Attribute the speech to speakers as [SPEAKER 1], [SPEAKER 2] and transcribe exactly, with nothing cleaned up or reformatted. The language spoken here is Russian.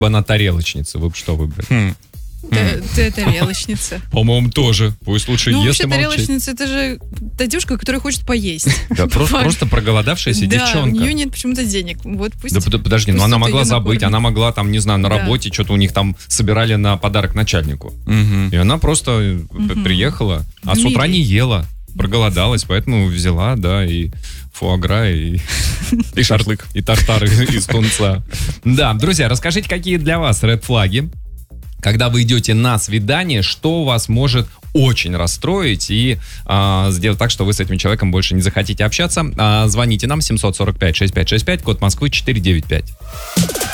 [SPEAKER 1] Она тарелочница, вы бы что выбрали? Хм.
[SPEAKER 2] Ты тарелочница.
[SPEAKER 1] По-моему, тоже. Пусть лучше
[SPEAKER 2] ну,
[SPEAKER 1] ест и
[SPEAKER 2] молчит. Ну,
[SPEAKER 1] вообще,
[SPEAKER 2] тарелочница, это же та девушка, которая хочет поесть.
[SPEAKER 1] Да, просто, просто проголодавшаяся
[SPEAKER 2] да,
[SPEAKER 1] девчонка.
[SPEAKER 2] у нее нет почему-то денег. Вот пусть.
[SPEAKER 1] Да подожди, ну она могла забыть,
[SPEAKER 2] накормит.
[SPEAKER 1] она могла там, не знаю, на
[SPEAKER 2] да.
[SPEAKER 1] работе, что-то у них там собирали на подарок начальнику.
[SPEAKER 3] Угу.
[SPEAKER 1] И она просто угу. приехала, а
[SPEAKER 2] Дмитрий.
[SPEAKER 1] с утра не ела, проголодалась, поэтому взяла, да, и фуагра, и...
[SPEAKER 3] И шашлык.
[SPEAKER 1] И тартары из тунца. Да, друзья, расскажите, какие для вас ред-флаги, когда вы идете на свидание, что вас может очень расстроить и а, сделать так, что вы с этим человеком больше не захотите общаться. А, звоните нам семь сорок пять шестьдесят пять шестьдесят пять, код Москвы четыреста девяносто пять.